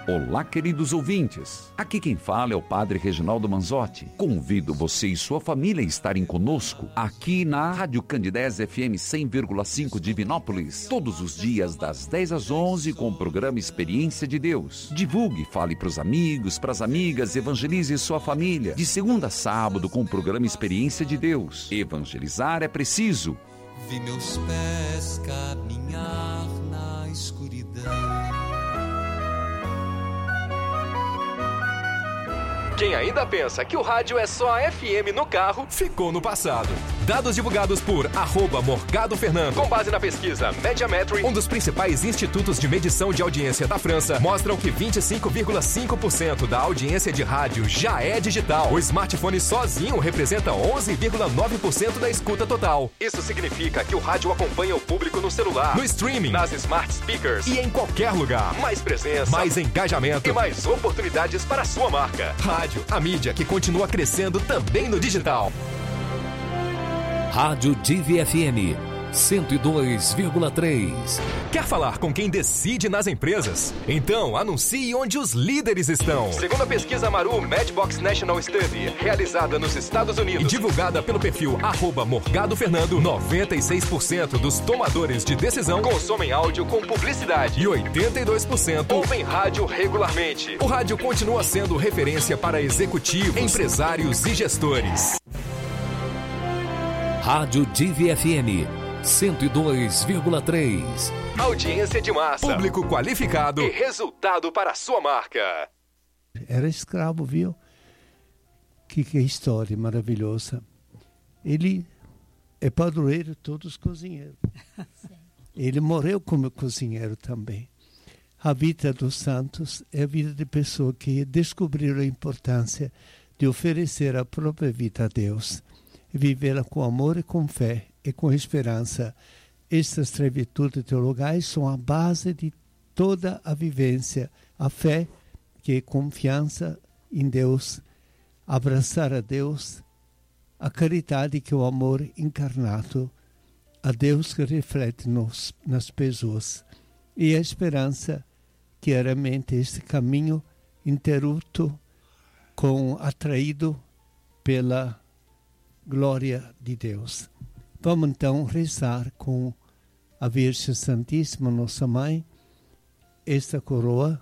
Olá, queridos ouvintes. Aqui quem fala é o Padre Reginaldo Manzotti. Convido você e sua família a estarem conosco aqui na Rádio Candidez FM 100,5 de Divinópolis, todos os dias das 10 às 11 com o programa Experiência de Deus. Divulgue, fale para os amigos, para as amigas, evangelize sua família. De segunda a sábado com o programa Experiência de Deus. Evangelizar é preciso. Vi meus pés caminhar na escuridão. Quem ainda pensa que o rádio é só FM no carro, ficou no passado. Dados divulgados por @MorgadoFernando, com base na pesquisa Mediametry, um dos principais institutos de medição de audiência da França, mostram que 25,5% da audiência de rádio já é digital. O smartphone sozinho representa 11,9% da escuta total. Isso significa que o rádio acompanha o público no celular, no streaming, nas smart speakers e em qualquer lugar. Mais presença, mais engajamento e mais oportunidades para a sua marca. Rádio, a mídia que continua crescendo também no digital. Rádio Divi FM 102,3. Quer falar com quem decide nas empresas? Então anuncie onde os líderes estão. Segundo a pesquisa Amaru Madbox National Study, realizada nos Estados Unidos e divulgada pelo perfil @MorgadoFernando, 96% dos tomadores de decisão consomem áudio com publicidade e 82% ouvem rádio regularmente. O rádio continua sendo referência para executivos, empresários e gestores. Rádio Divi FM 102,3. Audiência de massa, público qualificado e resultado para a sua marca. Era escravo, viu? Que história maravilhosa. Ele é padroeiro de todos os cozinheiros. Ele morreu como cozinheiro também. A vida dos santos é a vida de pessoas que descobriram a importância de oferecer a própria vida a Deus. Vivê-la com amor e com fé e com esperança. Estas três virtudes teologais são a base de toda a vivência. A fé, que é confiança em Deus, abraçar a Deus, a caridade, que é o amor encarnado, a Deus que reflete nas pessoas, e a esperança, que é realmente este caminho interrupto, atraído pela glória de Deus. Vamos então rezar com a Virgem Santíssima, nossa Mãe, esta coroa,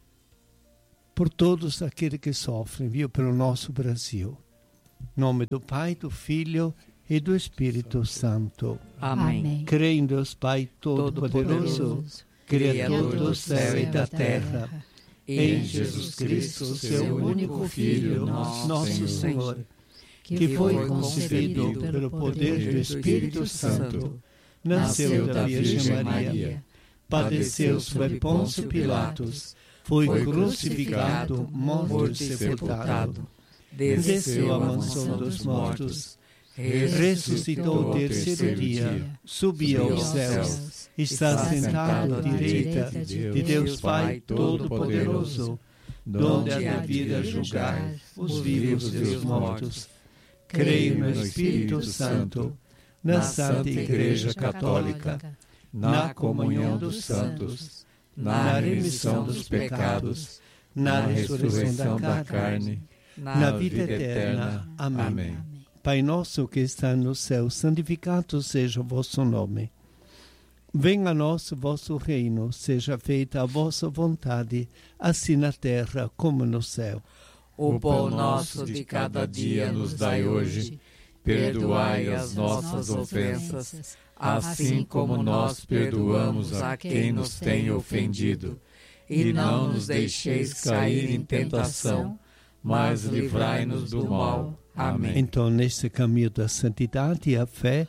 por todos aqueles que sofrem, viu, pelo nosso Brasil. Em nome do Pai, do Filho e do Espírito Santo. Amém. Creio em Deus Pai Todo-Poderoso, Criador do céu e da terra, e em Jesus Cristo, seu único Filho, nosso Senhor, que foi concebido pelo poder do Espírito Santo, nasceu da Virgem Maria, padeceu sob Pôncio Pilatos, foi crucificado, morto e sepultado, desceu à mansão dos mortos, ressuscitou ao terceiro dia, subiu aos céus, está sentado à direita de Deus Pai Todo-Poderoso, donde há de vir a julgar os vivos e os mortos. Creio no Espírito Santo, na Santa Igreja Católica, na comunhão dos santos, na remissão dos pecados, na ressurreição da carne, na vida eterna. Amém. Pai nosso que está no céu, santificado seja o vosso nome. Venha a nós o vosso reino, seja feita a vossa vontade, assim na terra como no céu. O pão nosso de cada dia nos dai hoje. Perdoai as nossas ofensas, assim como nós perdoamos a quem nos tem ofendido. E não nos deixeis cair em tentação, mas livrai-nos do mal. Amém. Então, neste caminho da santidade e a fé,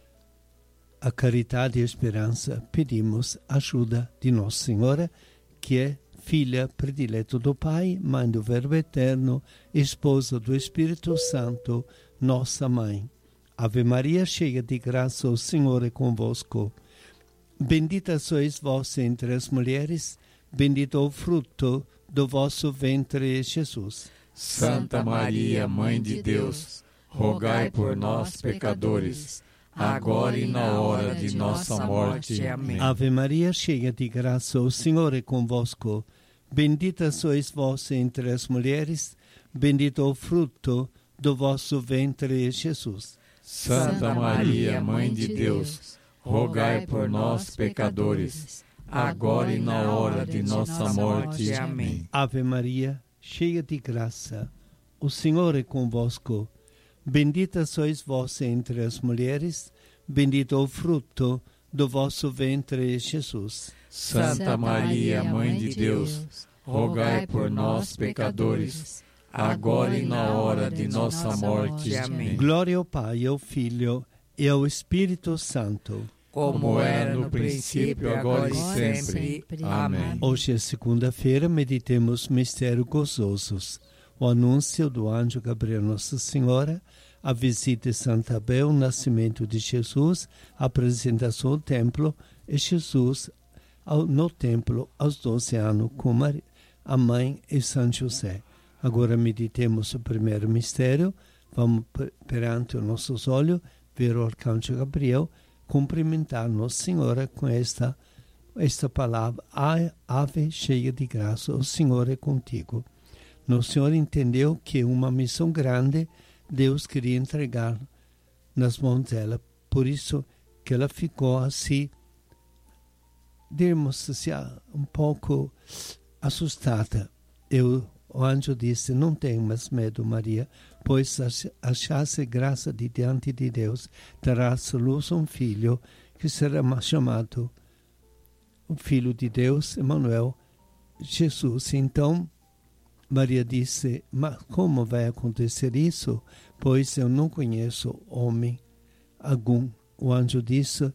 a caridade e a esperança, pedimos ajuda de Nossa Senhora, que é filha predileta do Pai, mãe do Verbo Eterno, esposa do Espírito Santo, nossa mãe. Ave Maria, cheia de graça, o Senhor é convosco. Bendita sois vós entre as mulheres, bendito o fruto do vosso ventre, Jesus. Santa Maria, Mãe de Deus, rogai por nós, pecadores, agora e na hora de nossa morte. Amém. Ave Maria, cheia de graça, o Senhor é convosco. Bendita sois vós entre as mulheres, bendito o fruto do vosso ventre, Jesus. Santa Maria, Mãe de Deus, rogai por nós, pecadores, agora e na hora de nossa morte. Amém. Ave Maria, cheia de graça, o Senhor é convosco. Bendita sois vós entre as mulheres, bendito o fruto do vosso ventre, Jesus. Santa Maria, Mãe de Deus, rogai por nós, pecadores, agora e na hora de nossa morte. Amém. Glória ao Pai, ao Filho e ao Espírito Santo. Como era no princípio, agora e sempre. Amém. Hoje é segunda-feira, meditemos mistério gozosos. O anúncio do anjo Gabriel Nossa Senhora, a visita de Santa Isabel, o nascimento de Jesus, a apresentação ao templo e Jesus no templo aos 12 anos com a mãe e São José. Agora meditemos o primeiro mistério. Vamos perante os nossos olhos ver o arcanjo Gabriel cumprimentar Nossa Senhora com esta palavra: Ave cheia de graça, o Senhor é contigo. Nossa Senhora entendeu que uma missão grande Deus queria entregar nas mãos dela. Por isso que ela ficou assim, digamos assim, um pouco assustada. O anjo disse: não tenhas medo, Maria, pois achaste graça diante de Deus. Terás luz um filho, que será chamado o Filho de Deus, Emmanuel, Jesus. Então, Maria disse: mas como vai acontecer isso? Pois eu não conheço homem algum. O anjo disse: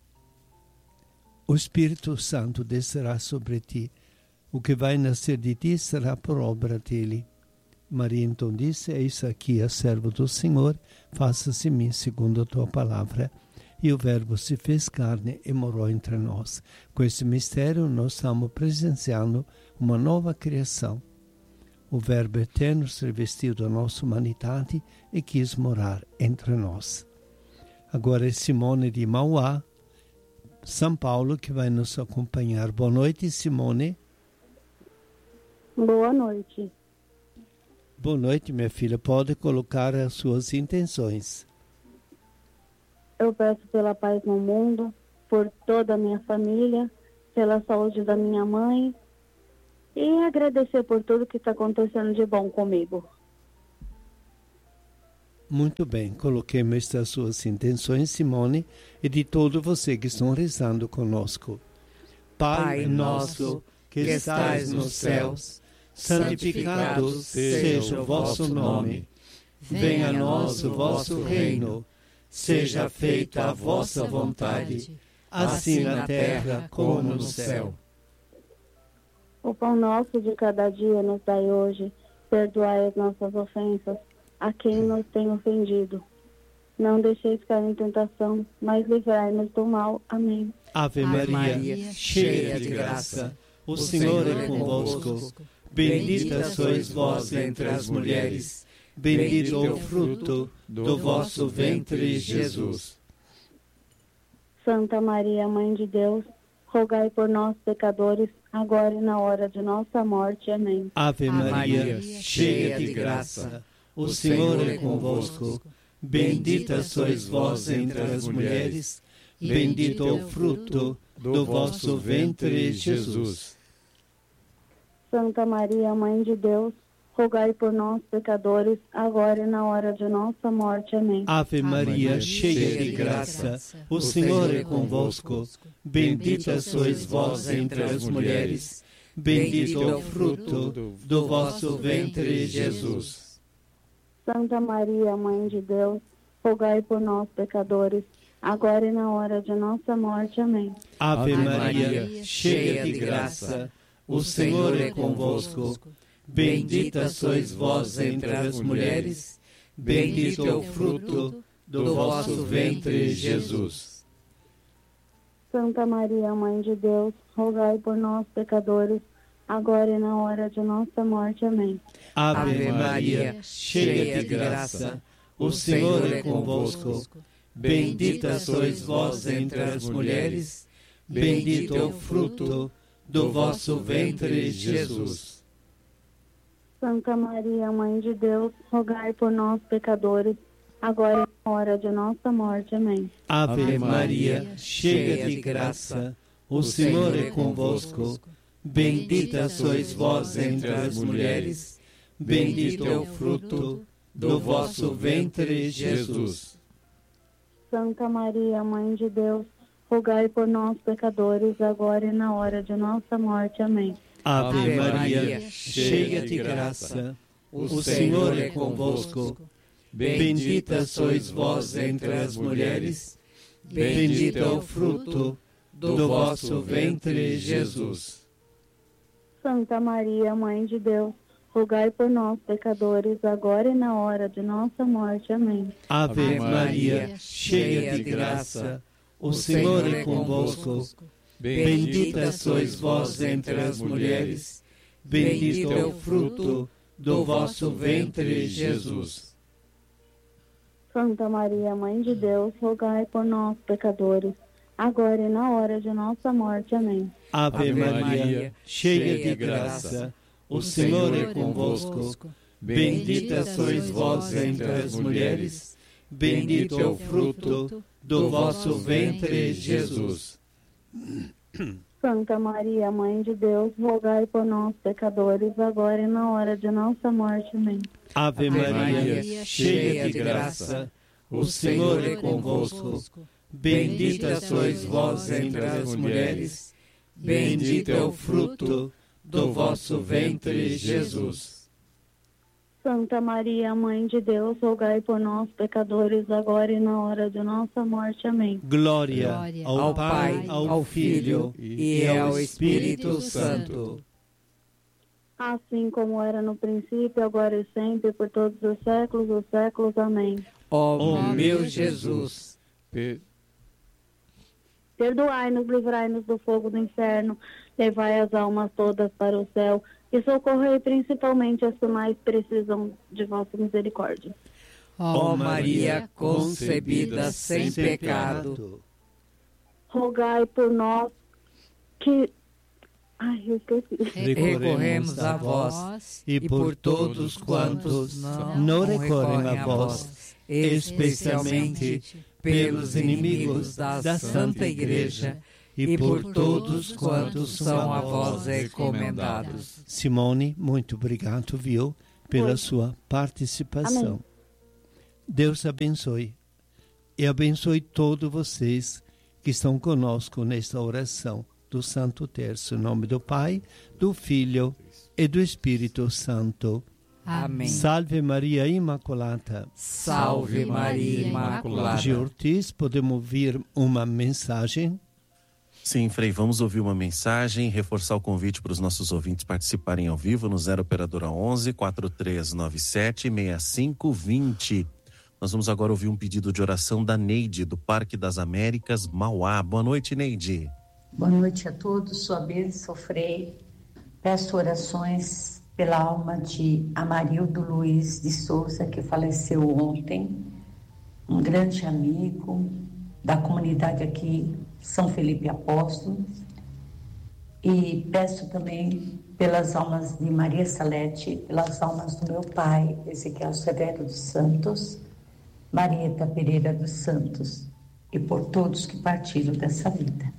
o Espírito Santo descerá sobre ti. O que vai nascer de ti será por obra dele. Maria então disse: eis aqui a serva do Senhor, faça-se em mim segundo a tua palavra. E o Verbo se fez carne e morou entre nós. Com esse mistério nós estamos presenciando uma nova criação. O Verbo eterno se revestiu da nossa humanidade e quis morar entre nós. Agora é Simone de Mauá, São Paulo, que vai nos acompanhar. Boa noite, Simone. Boa noite. Boa noite, minha filha. Pode colocar as suas intenções. Eu peço pela paz no mundo, por toda a minha família, pela saúde da minha mãe e agradecer por tudo que está acontecendo de bom comigo. Muito bem. Coloquemos estas suas intenções, Simone, e de todo você que estão rezando conosco. Pai nosso, que estais nos céus, santificado seja o vosso nome. Venha a nós o vosso reino. Seja feita a vossa vontade, assim na terra como no céu. O pão nosso de cada dia nos dai hoje. Perdoai as nossas ofensas, a quem nos tem ofendido. Não deixeis cair em tentação, mas livrai-nos do mal. Amém. Ave Maria, cheia de graça, o Senhor é convosco. Bendita sois vós entre as mulheres, bendito o fruto do vosso ventre, Jesus. Santa Maria, Mãe de Deus, rogai por nós, pecadores, agora e na hora de nossa morte. Amém. Ave Maria, cheia de graça, o Senhor é convosco. Bendita sois vós entre as mulheres, bendito o fruto do vosso ventre, Jesus. Santa Maria, Mãe de Deus, rogai por nós, pecadores, agora e na hora de nossa morte. Amém. Ave Maria, cheia de graça, o Senhor é convosco. Bendita sois vós entre as mulheres, bendito o fruto do vosso ventre, Jesus. Santa Maria, Mãe de Deus, rogai por nós, pecadores, agora e na hora de nossa morte. Amém. Ave Maria, cheia de graça, o Senhor é convosco. Bendita sois vós entre as mulheres, bendito é o fruto do vosso ventre, Jesus. Santa Maria, Mãe de Deus, rogai por nós, pecadores, agora e na hora de nossa morte. Amém. Ave Maria, cheia de graça, o Senhor é convosco. Bendita sois vós entre as mulheres, bendito é o fruto do vosso ventre, Jesus. Santa Maria, Mãe de Deus, rogai por nós, pecadores, agora e na hora de nossa morte. Amém. Ave Maria, cheia de graça, o Senhor é convosco. Bendita sois vós entre as mulheres, bendito é o fruto do vosso ventre, Jesus. Santa Maria, Mãe de Deus, rogai por nós, pecadores, agora e na hora de nossa morte. Amém. Ave Maria, cheia de graça, o Senhor é convosco. Bendita sois vós entre as mulheres, bendito é o fruto do vosso ventre, Jesus. Santa Maria, Mãe de Deus, rogai por nós, pecadores, agora e na hora de nossa morte. Amém. Ave Maria, cheia de graça, o Senhor é convosco. Bendita sois vós entre as mulheres, bendito é o fruto do vosso ventre, Jesus. Santa Maria, Mãe de Deus, rogai por nós, pecadores, agora e na hora de nossa morte. Amém. Ave Maria, cheia de graça, o Senhor é convosco. Bendita sois vós entre as mulheres, bendito é o fruto do vosso ventre, Jesus. Santa Maria, Mãe de Deus, rogai por nós, pecadores, agora e na hora de nossa morte. Amém. Ave Maria, cheia de graça, o Senhor é convosco. Bendita sois vós entre as mulheres, bendito é o fruto do vosso ventre, Jesus. Santa Maria, Mãe de Deus, rogai por nós, pecadores, agora e na hora de nossa morte. Amém. Glória ao Pai, ao Filho e ao Espírito Santo. Assim como era no princípio, agora e sempre, por todos os séculos. Amém. Ó meu Jesus, perdoai-nos, livrai-nos do fogo do inferno, levai as almas todas para o céu e socorrei principalmente as que mais precisam de vossa misericórdia. ó Maria concebida sem pecado, rogai por nós que... Ai, eu esqueci. recorremos a vós e por todos quantos não recorrem a vós, especialmente pelos inimigos da Santa Igreja e por todos quantos são a vós recomendados. Simone, muito obrigado, viu, pela sua participação. Amém. Deus abençoe e abençoe todos vocês que estão conosco nesta oração do Santo Terço. Em nome do Pai, do Filho e do Espírito Santo. Amém. Salve Maria Imaculata. Salve Maria Imaculada. Gil Ortiz, podemos ouvir uma mensagem? Sim, Frei, vamos ouvir uma mensagem, reforçar o convite para os nossos ouvintes participarem ao vivo no 0 Operadora 11 4397 6520. Nós vamos agora ouvir um pedido de oração da Neide, do Parque das Américas, Mauá. Boa noite, Neide. Boa noite a todos, sua bênção, Frei. Peço orações pela alma de Amarildo Luiz de Souza, que faleceu ontem, um grande amigo da comunidade aqui, São Felipe Apóstolo. E peço também pelas almas de Maria Salete, pelas almas do meu pai, Ezequiel Severo dos Santos, Marieta Pereira dos Santos, e por todos que partiram dessa vida.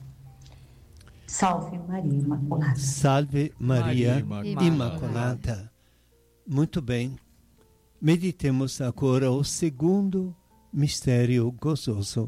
Salve Maria Imaculada. Salve Maria Imaculada. Muito bem. Meditemos agora o segundo mistério gozoso.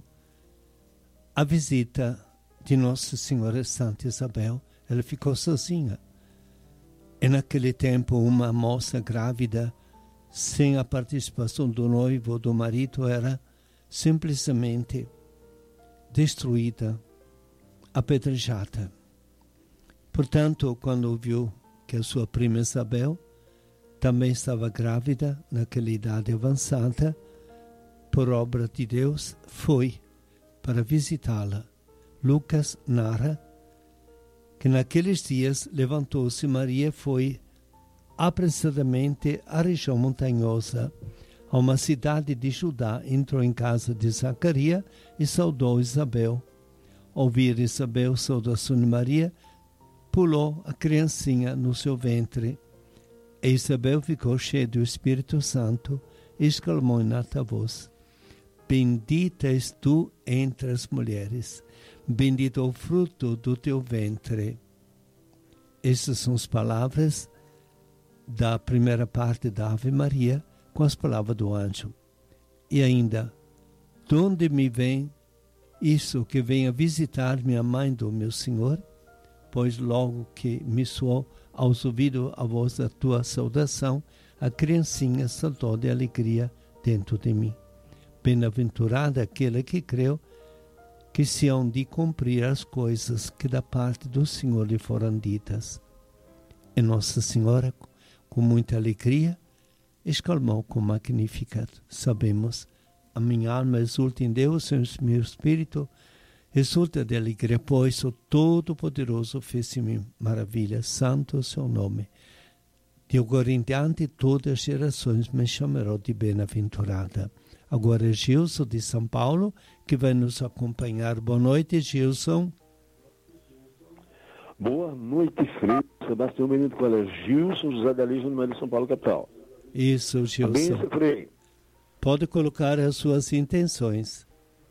A visita de Nossa Senhora Santa Isabel. Ela ficou sozinha. E naquele tempo uma moça grávida, sem a participação do noivo ou do marido, era simplesmente destruída, apedrejada. Portanto, quando viu que a sua prima Isabel também estava grávida, naquela idade avançada, por obra de Deus, foi para visitá-la. Lucas narra que naqueles dias levantou-se Maria e foi apressadamente à região montanhosa, a uma cidade de Judá, entrou em casa de Zacarias e saudou Isabel. Ao ouvir Isabel saudação de Maria, pulou a criancinha no seu ventre. E Isabel ficou cheia do Espírito Santo e exclamou em alta voz: Bendita és tu entre as mulheres, bendito é o fruto do teu ventre. Essas são as palavras da primeira parte da Ave Maria, com as palavras do anjo. E ainda, de onde me vem isso que venha visitar minha mãe do meu Senhor? Pois logo que me soou aos ouvidos a voz da tua saudação, a criancinha saltou de alegria dentro de mim. Bem-aventurada aquele que creu que se hão de cumprir as coisas que da parte do Senhor lhe foram ditas. E Nossa Senhora, com muita alegria, exclamou com Magnificat. Sabemos, a minha alma exulta em Deus, e o meu espírito exulta de alegria, pois o Todo-Poderoso fez em mim maravilha. Santo é o seu nome. De agora em diante, todas as gerações me chamarão de bem-aventurada. Agora é Gilson de São Paulo, que vai nos acompanhar. Boa noite, Gilson. Boa noite, Frei. Sebastião Benito, qual é? Gilson José da Liga, no de São Paulo, capital. Isso, Gilson. Benção, Frei. Pode colocar as suas intenções.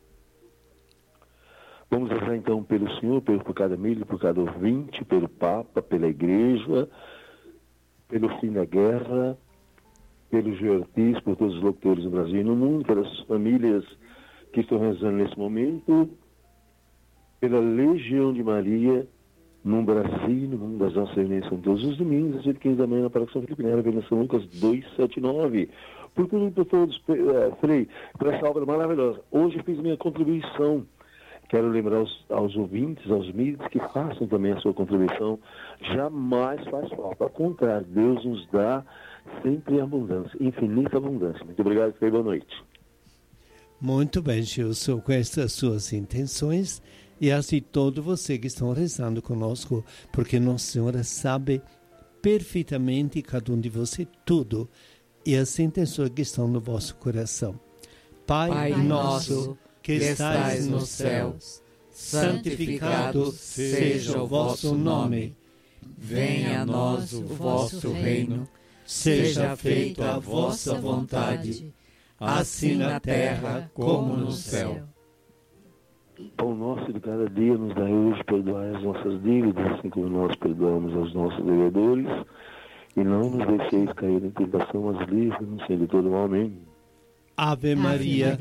Vamos rezar então pelo Senhor, por cada milho, por cada ouvinte, pelo Papa, pela Igreja, pelo fim da guerra, pelo Geortis, por todos os locutores do Brasil e no mundo, pelas famílias que estão rezando nesse momento, pela Legião de Maria, no Brasil, no mundo. Das nossas reuniões são todos os domingos, às 8h15 da manhã, na Paróquia São Felipe Neri, São Lucas 279. Por tudo e por todos, Frei, por essa obra maravilhosa. Hoje eu fiz minha contribuição. Quero lembrar aos ouvintes, aos mídias, que façam também a sua contribuição. Jamais faz falta. Ao contrário, Deus nos dá sempre abundância, infinita abundância. Muito obrigado, Frei. Boa noite. Muito bem, Gilson, com estas suas intenções e assim todo você que estão rezando conosco, porque Nossa Senhora sabe perfeitamente cada um de você tudo e as intenções que estão no vosso coração. Pai nosso, que estais nos céus, santificado seja o vosso nome. Venha a nós o vosso reino, seja feita a vossa vontade, assim na terra como no céu. Pão nosso de cada dia nos dai hoje, perdoai as nossas dívidas, assim como nós perdoamos aos nossos devedores, e não nos deixeis cair em tentação, mas livre-nos de todo mal. Amém. Ave Maria,